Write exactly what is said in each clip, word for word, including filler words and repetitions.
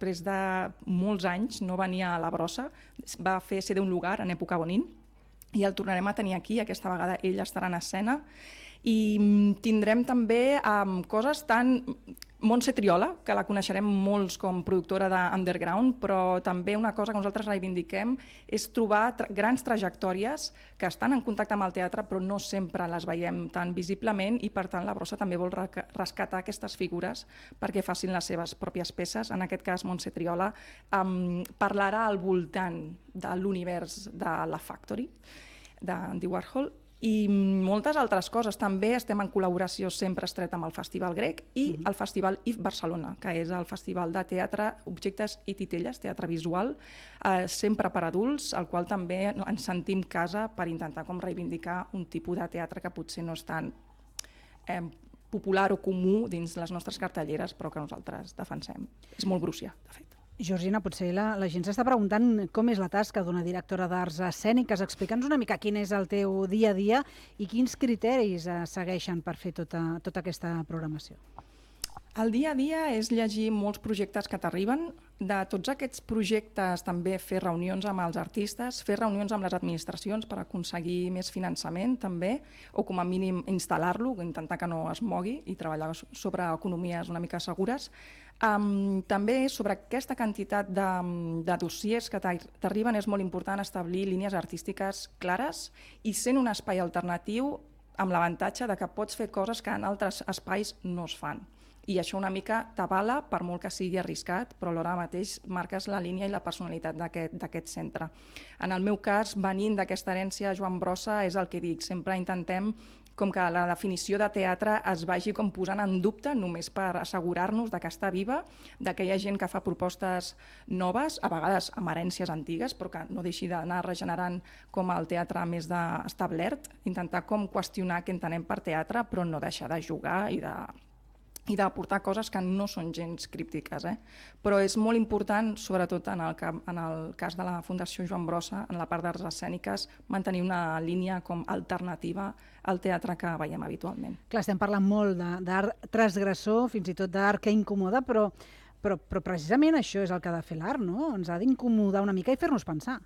després de molts anys no venia a la brossa, va fer Ser d'un lugar en època Bonín, i el tornarem a tenir aquí, aquesta vegada ell estarà en escena, i tindrem també um, coses tan... Montse Triola, que la coneixerem molts com productora d'Underground, però també una cosa que nosaltres reivindiquem és trobar tra grans trajectòries que estan en contacte amb el teatre però no sempre les veiem tan visiblement, i per tant la brossa també vol rescatar aquestes figures perquè facin les seves pròpies peces. En aquest cas Montse Triola um, parlarà al voltant de l'univers de la Factory d'Andy Warhol, i moltes altres coses. També estem en col·laboració sempre estreta amb el Festival Grec i el Festival I F Barcelona, que és el festival de teatre, objectes i titelles, teatre visual, eh, sempre per adults, al qual també ens sentim casa per intentar com reivindicar un tipus de teatre que potser no és tan eh, popular o comú dins les nostres cartelleres, però que nosaltres defensem. És molt Brússia, de fet. Georgina, potser la, la gent s'està preguntant com és la tasca d'una directora d'arts escèniques. Explica'ns una mica quin és el teu dia a dia i quins criteris eh, segueixen per fer tota, tota aquesta programació. El dia a dia és llegir molts projectes que t'arriben. De tots aquests projectes també fer reunions amb els artistes, fer reunions amb les administracions per aconseguir més finançament també, o com a mínim instal·lar-lo, intentar que no es mogui i treballar sobre economies una mica segures. Um, també sobre aquesta quantitat de, de dossiers que t'arriben és molt important establir línies artístiques clares i sent un espai alternatiu amb l'avantatge de que pots fer coses que en altres espais no es fan. I això una mica t'avala, per molt que sigui arriscat, però alhora mateix marques la línia i la personalitat d'aquest centre. En el meu cas, venint d'aquesta herència Joan Brossa, és el que dic, sempre intentem com que la definició de teatre es vagi com posant en dubte només per assegurar-nos de que està viva, de que hi ha gent que fa propostes noves, a vegades amb herències antigues, però que no deixi d'anar regenerant com el teatre més establert, intentar com qüestionar què entenem per teatre, però no deixar de jugar i de... i d'aportar coses que no són gens críptiques. Eh? Però és molt important, sobretot en el, en el cas de la Fundació Joan Brossa, en la part d'arts escèniques, mantenir una línia com alternativa al teatre que veiem habitualment. Clar, estem parlant molt d'art transgressor, fins i tot d'art que incomoda, però, però, però precisament això és el que ha de fer l'art, no? Ens ha d'incomodar una mica i fer-nos pensar.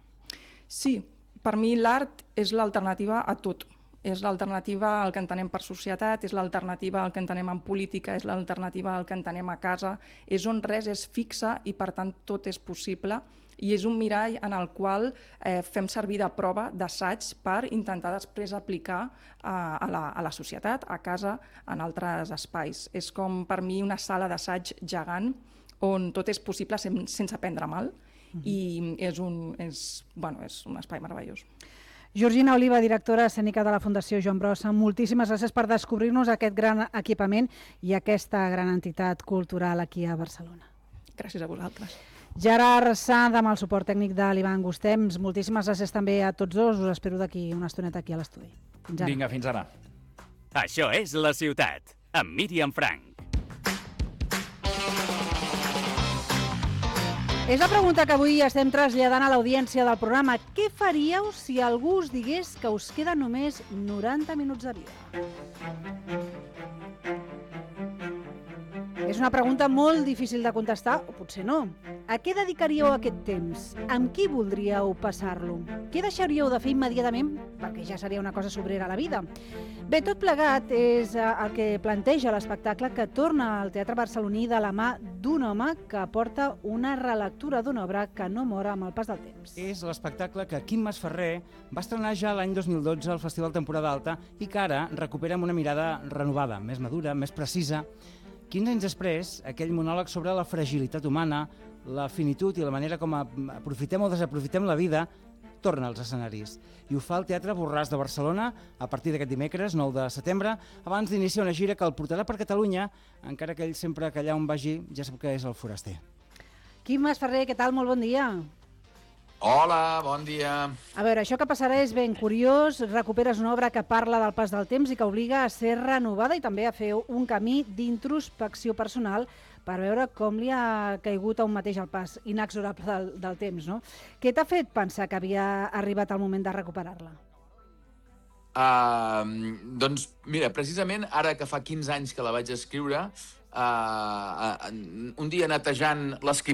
Sí, per mi l'art és l'alternativa a tot. És l'alternativa al que entenem per societat, és l'alternativa al que entenem en política, és l'alternativa al que entenem a casa, és on res és fixe i per tant tot és possible, i és un mirall en el qual eh, fem servir de prova, d'assaig, per intentar després aplicar a, a, la, a la societat, a casa, en altres espais. És com per mi una sala d'assaig gegant on tot és possible sense prendre mal, uh-huh. i és un, és, bueno, és un espai meravellós. Georgina Oliva, directora escènica de la Fundació Joan Brossa, moltíssimes gràcies per descobrir-nos aquest gran equipament i aquesta gran entitat cultural aquí a Barcelona. Gràcies a vosaltres. Gerard Sand, amb el suport tècnic de l'Ivan Gustems, moltíssimes gràcies també a tots dos. Us espero d'aquí una estoneta aquí a l'estudi. Fins ara. Vinga, fins ara. Això és La Ciutat, amb Míriam Frank. És la pregunta que avui estem traslladant a l'audiència del programa. Què faríeu si algú us digués que us queden només noranta minuts de vida? És una pregunta molt difícil de contestar, o potser no. A què dedicaríeu aquest temps? Amb qui voldríeu passar-lo? Què deixaríeu de fer immediatament? Perquè ja seria una cosa sobrera a la vida. Bé, tot plegat és el que planteja l'espectacle que torna al Teatre Barceloní de la mà d'un home que aporta una relectura d'una obra que no mor amb el pas del temps. És l'espectacle que Quim Masferrer va estrenar ja l'any dos mil dotze al Festival Temporada Alta i que ara recupera amb una mirada renovada, més madura, més precisa. quinze anys després, aquell monòleg sobre la fragilitat humana, la finitud i la manera com aprofitem o desaprofitem la vida, torna als escenaris. I ho fa el Teatre Borràs de Barcelona a partir d'aquest dimecres, nou de setembre, abans d'iniciar una gira que el portarà per Catalunya, encara que ell sempre que allà on vagi ja sap que és el foraster. Quim Masferrer, què tal? Molt bon dia. Hola, bon dia. A veure, això que passarà és ben curiós. Recuperes una obra que parla del pas del temps i que obliga a ser renovada i també a fer un camí d'introspecció personal per veure com li ha caigut a un mateix el pas inexorable del, del temps, no? Què t'ha fet pensar que havia arribat el moment de recuperar-la? Uh, doncs, mira, precisament ara que fa quinze anys que la vaig escriure, uh, uh, un dia netejant l'escriptura,